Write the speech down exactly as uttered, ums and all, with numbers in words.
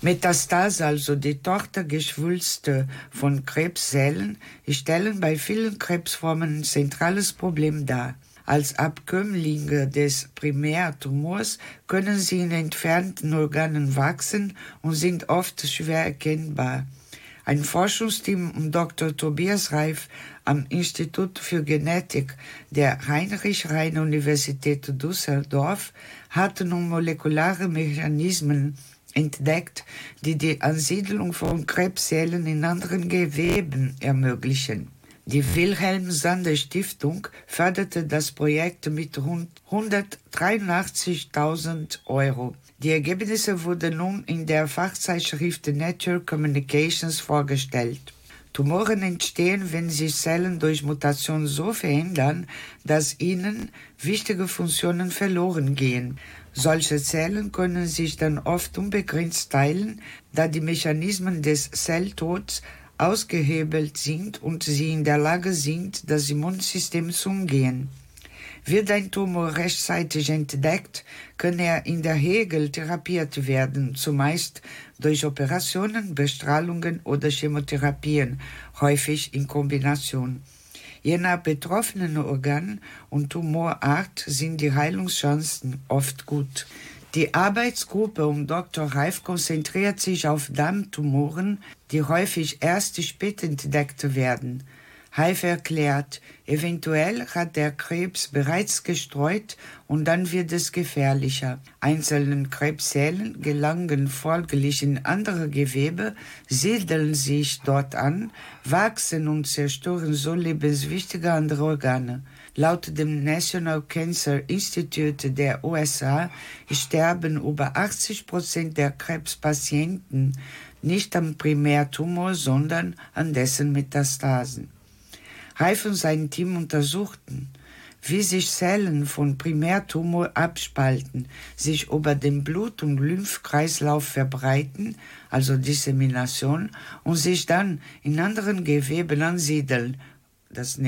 Metastase, also die Tochtergeschwülste von Krebszellen, stellen bei vielen Krebsformen ein zentrales Problem dar. Als Abkömmlinge des Primärtumors können sie in entfernten Organen wachsen und sind oft schwer erkennbar. Ein Forschungsteam um Doktor Tobias Reif am Institut für Genetik der Heinrich-Heine-Universität Düsseldorf hat nun molekulare Mechanismen entdeckt, die die Ansiedlung von Krebszellen in anderen Geweben ermöglichen. Die Wilhelm-Sander-Stiftung förderte das Projekt mit rund hundertdreiundachtzigtausend Euro. Die Ergebnisse wurden nun in der Fachzeitschrift Nature Communications vorgestellt. Tumoren entstehen, wenn sich Zellen durch Mutation so verändern, dass ihnen wichtige Funktionen verloren gehen. Solche Zellen können sich dann oft unbegrenzt teilen, da die Mechanismen des Zelltods ausgehebelt sind und sie in der Lage sind, das Immunsystem zu umgehen. Wird ein Tumor rechtzeitig entdeckt, kann er in der Regel therapiert werden, zumeist durch Operationen, Bestrahlungen oder Chemotherapien, häufig in Kombination. Je nach betroffenen Organ und Tumorart sind die Heilungschancen oft gut. Die Arbeitsgruppe um Doktor Reif konzentriert sich auf Darmtumoren, die häufig erst spät entdeckt werden. Reif erklärt, eventuell hat der Krebs bereits gestreut und dann wird es gefährlicher. Einzelne Krebszellen gelangen folglich in andere Gewebe, siedeln sich dort an, wachsen und zerstören so lebenswichtige andere Organe. Laut dem National Cancer Institute der U S A sterben über achtzig Prozent der Krebspatienten nicht am Primärtumor, sondern an dessen Metastasen. Reif und sein Team untersuchten, wie sich Zellen von Primärtumor abspalten, sich über den Blut- und Lymphkreislauf verbreiten, also Dissemination, und sich dann in anderen Geweben ansiedeln. Das